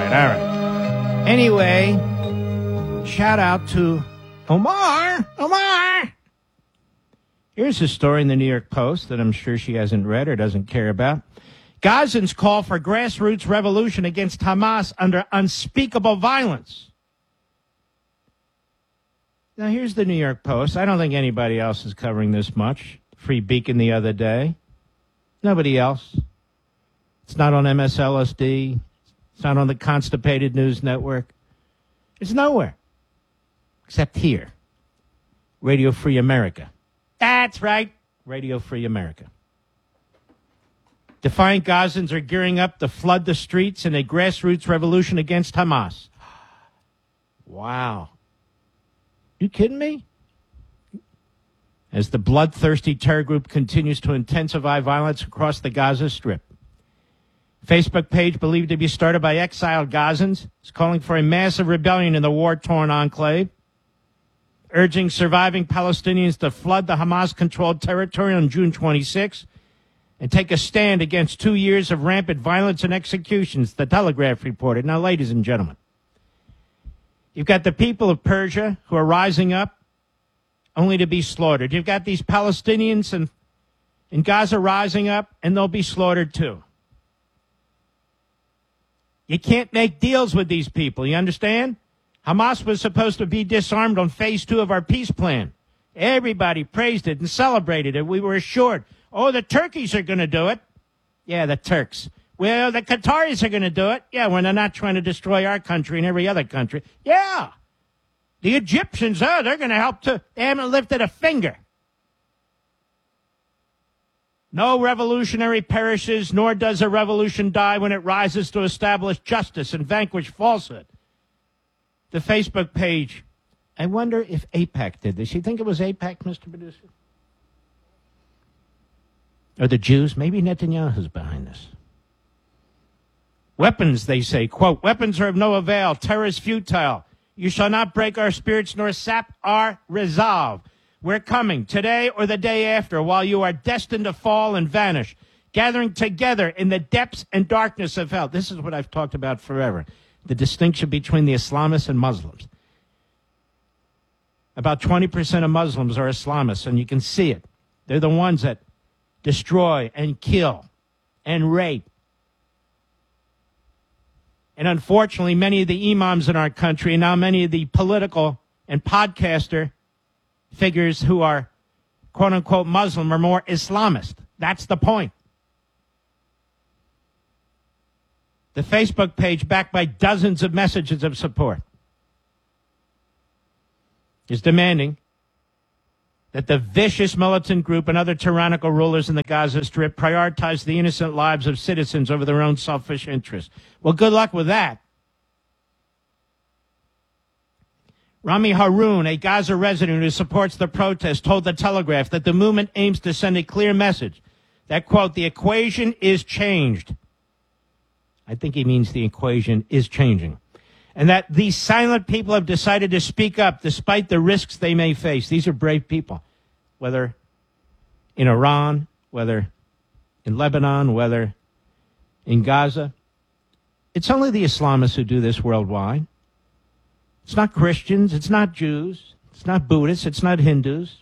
right. Anyway, shout out to Omar. Here's a story in the New York Post that I'm sure she hasn't read or doesn't care about. Gazans call for grassroots revolution against Hamas under unspeakable violence. Now, here's the New York Post. I don't think anybody else is covering this much. Free Beacon the other day. Nobody else. It's not on MSLSD. It's not on the Constipated News Network. It's nowhere. Except here. Radio Free America. That's right. Radio Free America. Defiant Gazans are gearing up to flood the streets in a grassroots revolution against Hamas. Wow. You kidding me? As the bloodthirsty terror group continues to intensify violence across the Gaza Strip. Facebook page believed to be started by exiled Gazans is calling for a massive rebellion in the war-torn enclave, urging surviving Palestinians to flood the Hamas-controlled territory on June 26 and take a stand against 2 years of rampant violence and executions, the Telegraph reported. Now, ladies and gentlemen, you've got the people of Persia who are rising up only to be slaughtered. You've got these Palestinians in Gaza rising up, and they'll be slaughtered too. You can't make deals with these people, you understand? Hamas was supposed to be disarmed on phase 2 of our peace plan. Everybody praised it and celebrated it. We were assured, oh, the Turkeys are going to do it. Yeah, the Turks. Well, the Qataris are going to do it. Yeah, when they're not trying to destroy our country and every other country. Yeah. The Egyptians, they're going to help too. They haven't lifted a finger. No revolutionary perishes, nor does a revolution die when it rises to establish justice and vanquish falsehood. The Facebook page, I wonder if AIPAC did this. You think it was AIPAC, Mr. Producer? Or the Jews? Maybe Netanyahu's behind this. Weapons, they say, quote, weapons are of no avail. Terror is futile. You shall not break our spirits nor sap our resolve. We're coming today or the day after while you are destined to fall and vanish, gathering together in the depths and darkness of hell. This is what I've talked about forever, the distinction between the Islamists and Muslims. About 20% of Muslims are Islamists, and you can see it. They're the ones that destroy and kill and rape. And unfortunately, many of the imams in our country, and now many of the political and podcaster figures who are quote-unquote Muslim are more Islamist. That's the point. The Facebook page, backed by dozens of messages of support, is demanding that the vicious militant group and other tyrannical rulers in the Gaza Strip prioritize the innocent lives of citizens over their own selfish interests. Well, good luck with that. Rami Haroun, a Gaza resident who supports the protest, told the Telegraph that the movement aims to send a clear message that, quote, the equation is changed. I think he means the equation is changing. And that these silent people have decided to speak up despite the risks they may face. These are brave people, whether in Iran, whether in Lebanon, whether in Gaza. It's only the Islamists who do this worldwide. It's not Christians, it's not Jews, it's not Buddhists, it's not Hindus.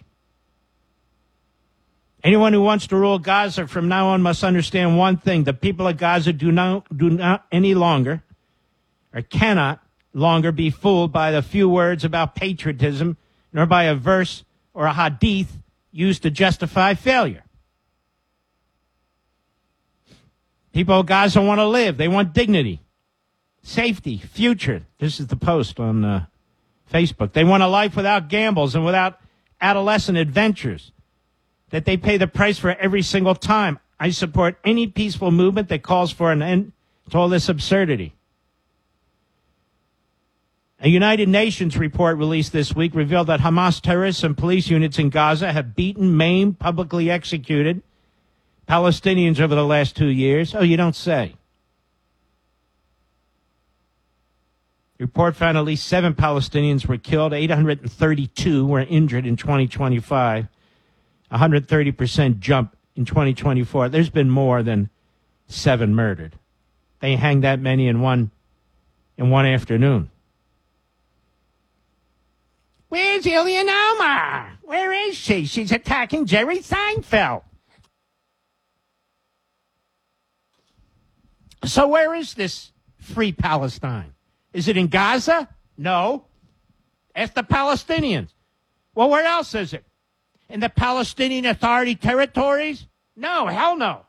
Anyone who wants to rule Gaza from now on must understand one thing. The people of Gaza do not any longer, or cannot longer be fooled by the few words about patriotism, nor by a verse or a hadith used to justify failure. People of Gaza want to live. They want dignity, safety, future. This is the post on Facebook. They want a life without gambles and without adolescent adventures that they pay the price for every single time. I support any peaceful movement that calls for an end to all this absurdity. A United Nations report released this week revealed that Hamas terrorists and police units in Gaza have beaten, maimed, publicly executed Palestinians over the last 2 years. Oh, you don't say. The report found at least 7 Palestinians were killed, 832 were injured in 2025, 130% jump in 2024. There's been more than 7 murdered. They hanged that many in one in one afternoon. Where's Ilhan Omar? Where is she? She's attacking Jerry Seinfeld. So where is this free Palestine? Is it in Gaza? No. Ask the Palestinians. Well, where else is it? In the Palestinian Authority territories? No, hell no.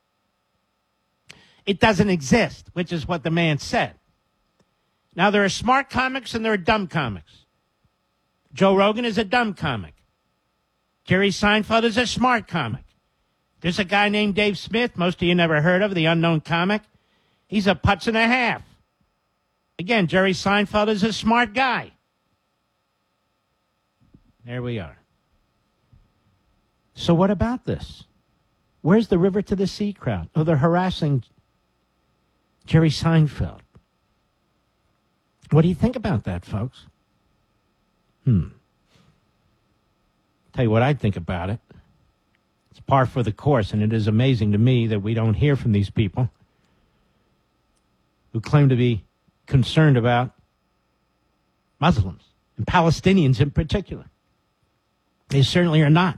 It doesn't exist, which is what the man said. Now, there are smart comics and there are dumb comics. Joe Rogan is a dumb comic. Jerry Seinfeld is a smart comic. There's a guy named Dave Smith, most of you never heard of, the unknown comic. He's a putz and a half. Again, Jerry Seinfeld is a smart guy. There we are. So what about this? Where's the river to the sea crowd? Oh, they're harassing Jerry Seinfeld. What do you think about that, folks? Tell you what I think about it. It's par for the course, and it is amazing to me that we don't hear from these people who claim to be concerned about Muslims and Palestinians in particular. They certainly are not.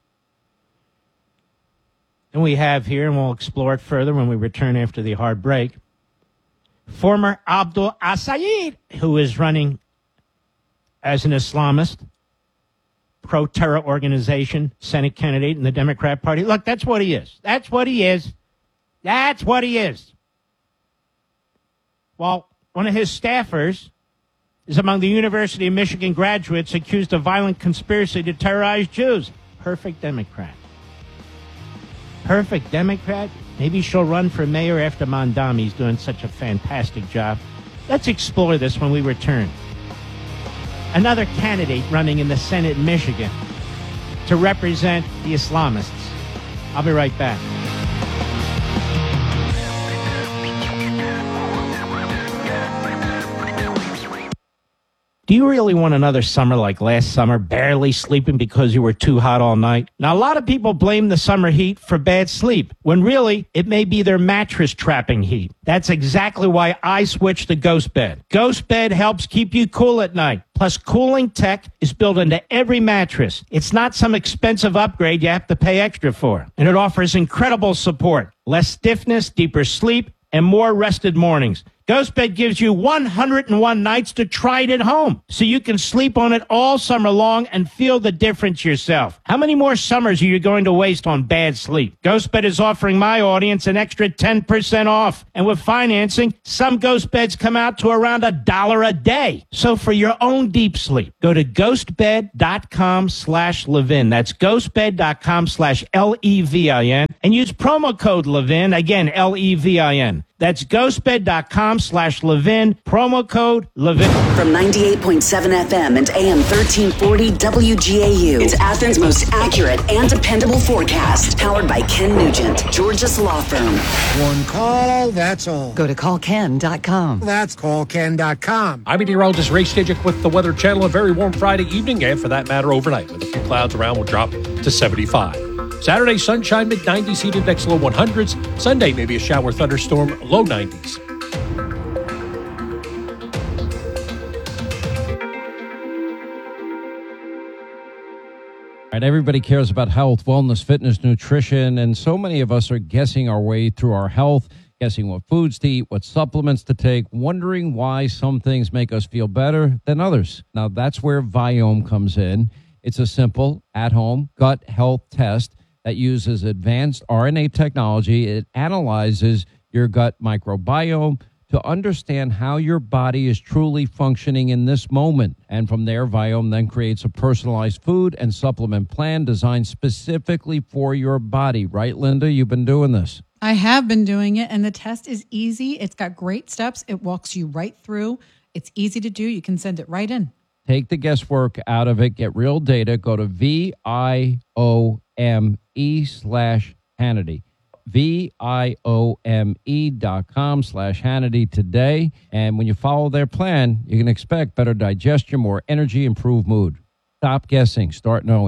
And we have here, and we'll explore it further when we return after the hard break, former Abdul Asayid, who is running as an Islamist, pro-terror organization, Senate candidate in the Democrat Party. Look, that's what he is. That's what he is. That's what he is. Well, one of his staffers is among the University of Michigan graduates accused of violent conspiracy to terrorize Jews. Perfect Democrat. Perfect Democrat. Maybe she'll run for mayor after Mondami. He's doing such a fantastic job. Let's explore this when we return. Another candidate running in the Senate in Michigan to represent the Islamists. I'll be right back. Do you really want another summer like last summer, barely sleeping because you were too hot all night? Now, a lot of people blame the summer heat for bad sleep, when really it may be their mattress trapping heat. That's exactly why I switched to Ghost Bed. Ghost Bed helps keep you cool at night. Plus, cooling tech is built into every mattress. It's not some expensive upgrade you have to pay extra for. And it offers incredible support, less stiffness, deeper sleep, and more rested mornings. GhostBed gives you 101 nights to try it at home, so you can sleep on it all summer long and feel the difference yourself. How many more summers are you going to waste on bad sleep? GhostBed is offering my audience an extra 10% off. And with financing, some GhostBeds come out to around $1 a day. So for your own deep sleep, go to ghostbed.com/Levin. That's ghostbed.com/LEVIN and use promo code Levin. Again, LEVIN. That's ghostbed.com/Levin, promo code Levin. From 98.7 FM and AM 1340 WGAU, it's Athens' most accurate and dependable forecast. Powered by Ken Nugent, Georgia's law firm. One call, that's all. Go to callken.com. That's callken.com. I'm meteorologist Ray Stajic with the Weather Channel. A very warm Friday evening, and for that matter, overnight, with a few clouds around, will drop to 75. Saturday, sunshine, mid-90s, heat index low 100s. Sunday, maybe a shower thunderstorm, low 90s. All right, everybody cares about health, wellness, fitness, nutrition, and so many of us are guessing our way through our health, guessing what foods to eat, what supplements to take, wondering why some things make us feel better than others. Now, that's where Viome comes in. It's a simple, at-home gut health test that uses advanced RNA technology. It analyzes your gut microbiome to understand how your body is truly functioning in this moment. And from there, Viome then creates a personalized food and supplement plan designed specifically for your body. Right, Linda? You've been doing this. I have been doing it, and the test is easy. It's got great steps. It walks you right through. It's easy to do. You can send it right in. Take the guesswork out of it. Get real data. Go to VIOME/Hannity. VIOME.com/Hannity today. And when you follow their plan, you can expect better digestion, more energy, improved mood. Stop guessing. Start knowing.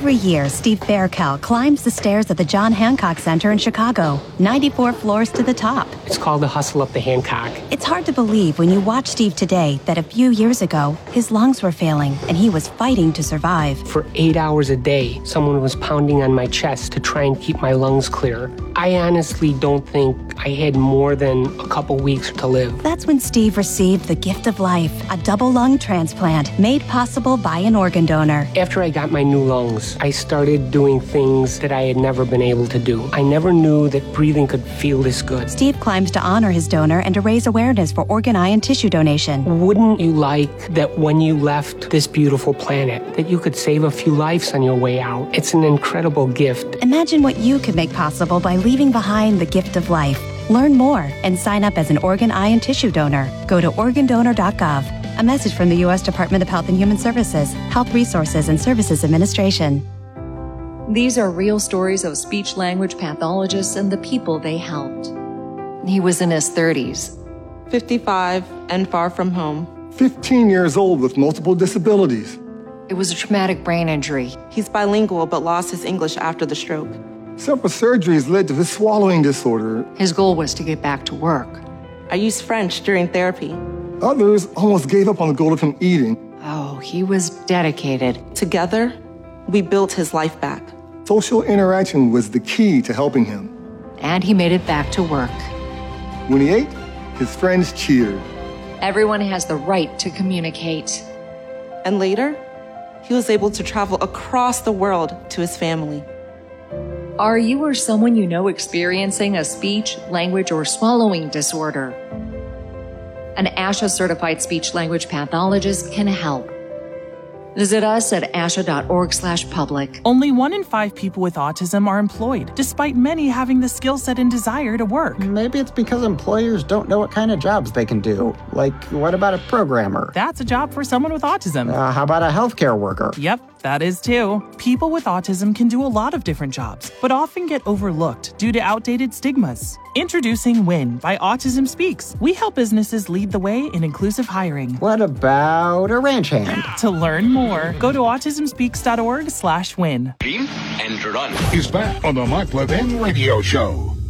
Every year, Steve Faircal climbs the stairs at the John Hancock Center in Chicago, 94 floors to the top. It's called the hustle up the Hancock. It's hard to believe when you watch Steve today that a few years ago, his lungs were failing and he was fighting to survive. For 8 hours a day, someone was pounding on my chest to try and keep my lungs clear. I honestly don't think I had more than a couple weeks to live. That's when Steve received the gift of life, a double lung transplant made possible by an organ donor. After I got my new lungs, I started doing things that I had never been able to do. I never knew that breathing could feel this good. Steve climbs to honor his donor and to raise awareness for organ, eye, and tissue donation. Wouldn't you like that when you left this beautiful planet, that you could save a few lives on your way out? It's an incredible gift. Imagine what you could make possible by leaving behind the gift of life. Learn more and sign up as an organ, eye, and tissue donor. Go to organdonor.gov. A message from the U.S. Department of Health and Human Services, Health Resources and Services Administration. These are real stories of speech-language pathologists and the people they helped. He was in his 30s. 55 and far from home. 15 years old with multiple disabilities. It was a traumatic brain injury. He's bilingual but lost his English after the stroke. Several surgeries led to his swallowing disorder. His goal was to get back to work. I used French during therapy. Others almost gave up on the goal of him eating. Oh, he was dedicated. Together, we built his life back. Social interaction was the key to helping him. And he made it back to work. When he ate, his friends cheered. Everyone has the right to communicate. And later, he was able to travel across the world to his family. Are you or someone you know experiencing a speech, language, or swallowing disorder? An ASHA certified speech-language pathologist can help. Visit us at asha.org/public. Only 1 in 5 people with autism are employed, despite many having the skill set and desire to work. Maybe it's because employers don't know what kind of jobs they can do. Like, what about a programmer? That's a job for someone with autism. How about a healthcare worker? Yep, that is too. People with autism can do a lot of different jobs, but often get overlooked due to outdated stigmas. Introducing WIN by Autism Speaks. We help businesses lead the way in inclusive hiring. What about a ranch hand? To learn more, go to autismspeaks.org/win. And run. He's back on the Mark Levin Radio Show.